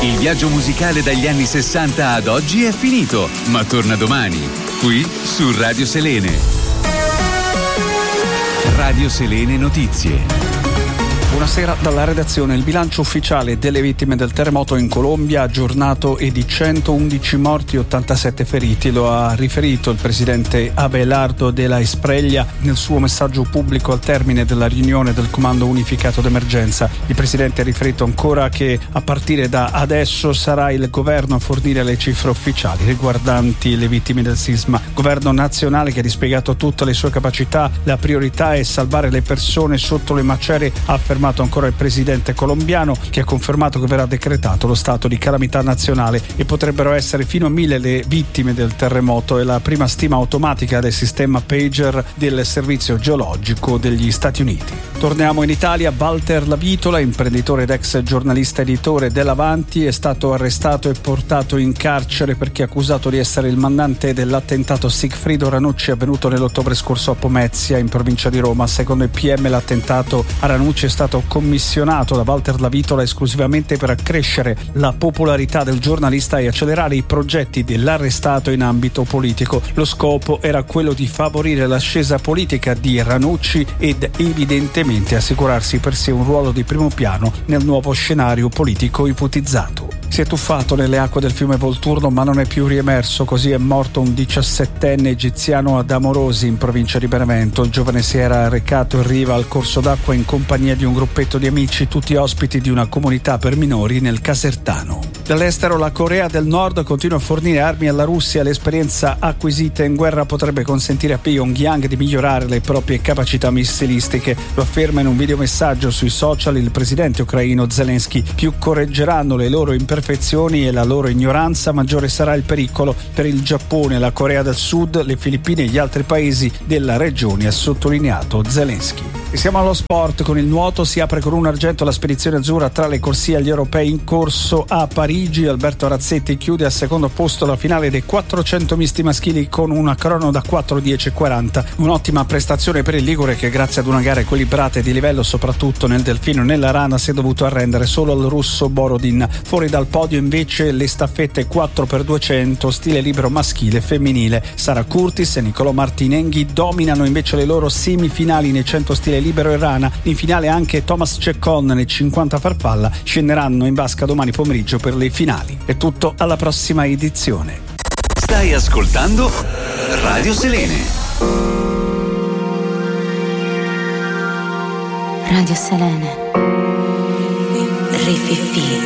Il viaggio musicale dagli anni 60 ad oggi è finito, ma torna domani, qui su Radio Selene. Radio Selene Notizie. Buonasera dalla redazione. Il bilancio ufficiale delle vittime del terremoto in Colombia aggiornato è di 111 morti e 87 feriti. Lo ha riferito il presidente Abelardo de la Espriella nel suo messaggio pubblico al termine della riunione del Comando Unificato d'Emergenza. Il presidente ha riferito ancora che a partire da adesso sarà il governo a fornire le cifre ufficiali riguardanti le vittime del sisma. Governo nazionale che ha dispiegato tutte le sue capacità. La priorità è salvare le persone sotto le macerie, ha affermato ancora il presidente colombiano, che ha confermato che verrà decretato lo stato di calamità nazionale e potrebbero essere fino a 1000 le vittime del terremoto. È la prima stima automatica del sistema Pager del servizio geologico degli Stati Uniti. Torniamo in Italia. Walter Lavitola, imprenditore ed ex giornalista editore dell'Avanti, è stato arrestato e portato in carcere perché accusato di essere il mandante dell'attentato Sigfrido Ranucci avvenuto nell'ottobre scorso a Pomezia, in provincia di Roma. Secondo il PM l'attentato a Ranucci è stato commissionato da Walter Lavitola esclusivamente per accrescere la popolarità del giornalista e accelerare i progetti dell'arrestato in ambito politico. Lo scopo era quello di favorire l'ascesa politica di Ranucci ed evidentemente assicurarsi per sé un ruolo di primo piano nel nuovo scenario politico ipotizzato. Si è tuffato nelle acque del fiume Volturno ma non è più riemerso, così è morto un 17enne egiziano ad Amorosi in provincia di Benevento. Il giovane si era recato in riva al corso d'acqua in compagnia di un gruppetto di amici, tutti ospiti di una comunità per minori nel Casertano. Dall'estero la Corea del Nord continua a fornire armi alla Russia. L'esperienza acquisita in guerra potrebbe consentire a Pyongyang di migliorare le proprie capacità missilistiche. Lo afferma in un videomessaggio sui social il presidente ucraino Zelensky. Più correggeranno le loro imperfezioni e la loro ignoranza, maggiore sarà il pericolo per il Giappone, la Corea del Sud, le Filippine e gli altri paesi della regione, ha sottolineato Zelensky. E siamo allo sport. Con il nuoto si apre con un argento la spedizione azzurra tra le corsie agli europei in corso a Parigi. Alberto Razzetti chiude al secondo posto la finale dei 400 misti maschili con una crono da 4:10:40. Un'ottima prestazione per il ligure che, grazie ad una gara equilibrata e di livello soprattutto nel delfino e nella rana, si è dovuto arrendere solo al russo Borodin. Fuori dal podio invece le staffette 4x200 stile libero maschile e femminile. Sara Curtis e Niccolò Martinenghi dominano invece le loro semifinali nei 100 stile libero e rana. In finale anche Thomas Ceccon nei 50 farfalla. Scenderanno in vasca domani pomeriggio per le finali. È tutto, alla prossima edizione. Stai ascoltando Radio Selene. Radio Selene. Rififi.